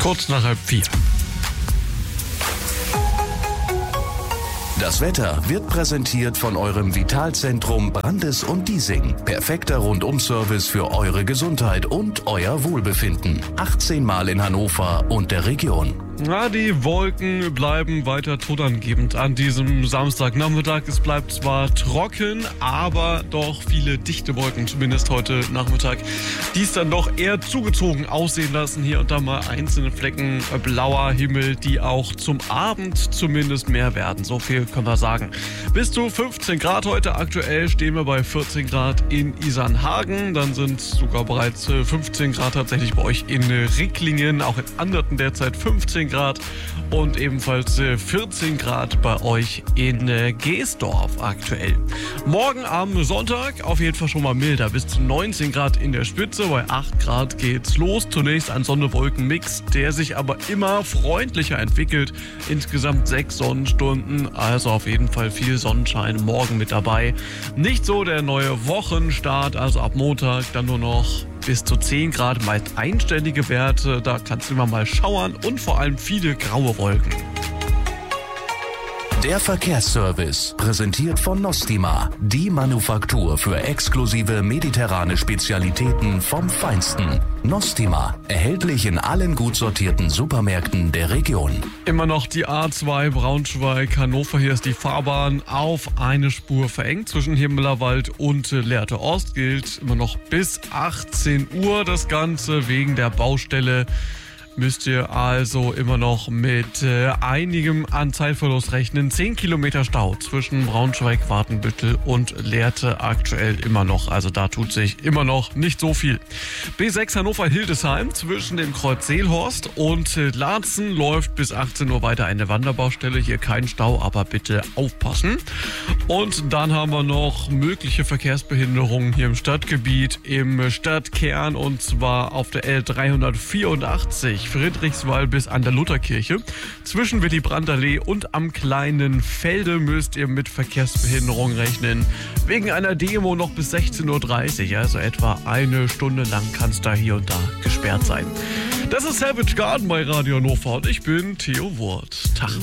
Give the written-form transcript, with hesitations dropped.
Kurz nach 3:30. Das Wetter wird präsentiert von eurem Vitalzentrum Brandes und Diesing. Perfekter Rundum-Service für eure Gesundheit und euer Wohlbefinden. 18 Mal in Hannover und der Region. Na, die Wolken bleiben weiter tonangebend an diesem Samstagnachmittag. Es bleibt zwar trocken, aber doch viele dichte Wolken, zumindest heute Nachmittag, die es dann doch eher zugezogen aussehen lassen. Hier und da mal einzelne Flecken blauer Himmel, die auch zum Abend zumindest mehr werden. So viel können wir sagen. Bis zu 15 Grad heute. Aktuell stehen wir bei 14 Grad in Isernhagen. Dann sind sogar bereits 15 Grad tatsächlich bei euch in Ricklingen. Auch in Anderten derzeit 15 Grad und ebenfalls 14 Grad bei euch in Geesdorf aktuell. Morgen am Sonntag auf jeden Fall schon mal milder, bis zu 19 Grad in der Spitze, bei 8 Grad geht's los. Zunächst ein Sonne-Wolken-Mix, der sich aber immer freundlicher entwickelt. Insgesamt 6 Sonnenstunden, also auf jeden Fall viel Sonnenschein morgen mit dabei. Nicht so der neue Wochenstart, also ab Montag dann nur noch bis zu 10 Grad, meist einstellige Werte, da kannst du immer mal schauern und vor allem viele graue Wolken. Der Verkehrsservice, präsentiert von Nostima, die Manufaktur für exklusive mediterrane Spezialitäten vom Feinsten. Nostima, erhältlich in allen gut sortierten Supermärkten der Region. Immer noch die A2 Braunschweig-Hannover. Hier ist die Fahrbahn auf eine Spur verengt. Zwischen Himmelerwald und Lehrte Ost gilt immer noch bis 18 Uhr. Das Ganze wegen der Baustelle. Müsst ihr also immer noch mit einigem an Zeitverlust rechnen. 10 Kilometer Stau zwischen Braunschweig, Watenbüttel und Lehrte aktuell immer noch. Also da tut sich immer noch nicht so viel. B6 Hannover-Hildesheim zwischen dem Kreuz Seelhorst und Laatzen läuft bis 18 Uhr weiter eine Wanderbaustelle. Hier kein Stau, aber bitte aufpassen. Und dann haben wir noch mögliche Verkehrsbehinderungen hier im Stadtgebiet, im Stadtkern, und zwar auf der L384. Friedrichswald bis an der Lutherkirche. Zwischen Willy-Brandt-Allee und am kleinen Felde müsst ihr mit Verkehrsbehinderung rechnen. Wegen einer Demo noch bis 16:30 Uhr, also etwa eine Stunde lang kann es da hier und da gesperrt sein. Das ist Savage Garden bei Radio Hannover und ich bin Theo Wurth. Tag.